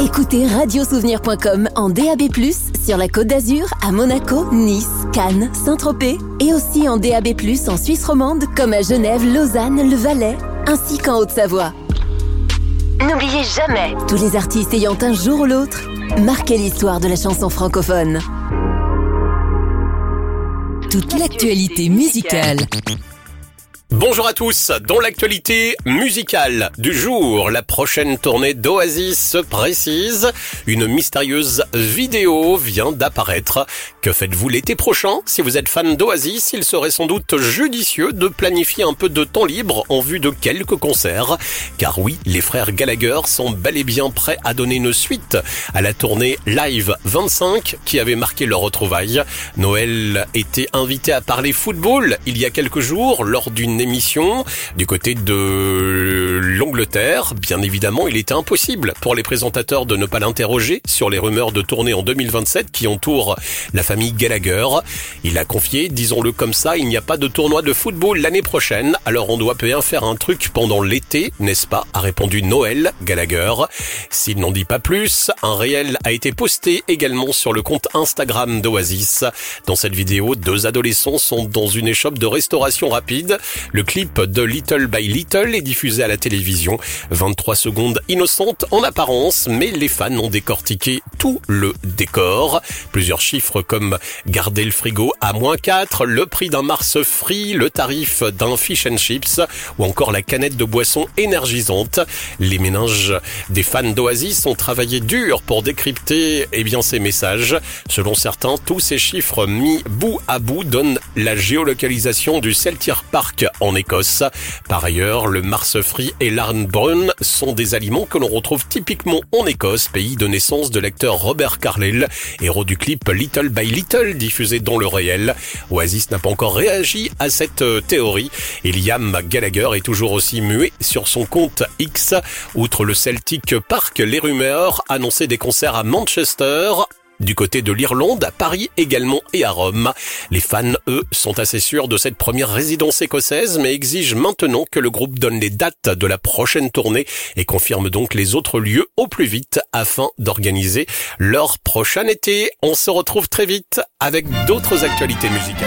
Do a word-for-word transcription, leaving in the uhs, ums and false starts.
Écoutez radiosouvenir point com en D A B plus, sur la Côte d'Azur, à Monaco, Nice, Cannes, Saint-Tropez et aussi en D A B plus en Suisse romande comme à Genève, Lausanne, le Valais, ainsi qu'en Haute-Savoie. N'oubliez jamais, tous les artistes ayant un jour ou l'autre marqué l'histoire de la chanson francophone. Toute l'actualité musicale. Bonjour à tous, dans l'actualité musicale du jour, la prochaine tournée d'Oasis se précise. Une mystérieuse vidéo vient d'apparaître. Que faites-vous l'été prochain? Si vous êtes fan d'Oasis, il serait sans doute judicieux de planifier un peu de temps libre en vue de quelques concerts. Car oui, les frères Gallagher sont bel et bien prêts à donner une suite à la tournée Live vingt-cinq qui avait marqué leur retrouvaille. Noël était invité à parler football il y a quelques jours lors d'une émission du côté de l'Angleterre. Bien évidemment, il était impossible pour les présentateurs de ne pas l'interroger sur les rumeurs de tournée en deux mille vingt-sept qui entourent la famille Gallagher. Il a confié, disons-le comme ça, il n'y a pas de tournoi de football l'année prochaine, alors on doit bien faire un truc pendant l'été, n'est-ce pas? A répondu Noël Gallagher. S'il n'en dit pas plus, un réel a été posté également sur le compte Instagram d'Oasis. Dans cette vidéo, deux adolescents sont dans une échoppe de restauration rapide. Le clip de Little by Little est diffusé à la télévision. vingt-trois secondes innocentes en apparence, mais les fans ont décortiqué tout le décor. Plusieurs chiffres comme garder le frigo à moins quatre, le prix d'un Mars Free, le tarif d'un fish and chips ou encore la canette de boisson énergisante. Les méninges des fans d'Oasis ont travaillé dur pour décrypter eh bien, ces messages. Selon certains, tous ces chiffres mis bout à bout donnent la géolocalisation du Celtic Park en Écosse. Par ailleurs, le Mars Free et l'Arnbrun sont des aliments que l'on retrouve typiquement en Écosse, pays de naissance de l'acteur Robert Carlyle, héros du clip Little by Little diffusé dans le réel. Oasis n'a pas encore réagi à cette théorie et Liam Gallagher est toujours aussi muet sur son compte X. Outre le Celtic Park, les rumeurs annonçaient des concerts à Manchester, du côté de l'Irlande, à Paris également et à Rome. Les fans, eux, sont assez sûrs de cette première résidence écossaise, mais exigent maintenant que le groupe donne les dates de la prochaine tournée et confirme donc les autres lieux au plus vite afin d'organiser leur prochain été. On se retrouve très vite avec d'autres actualités musicales.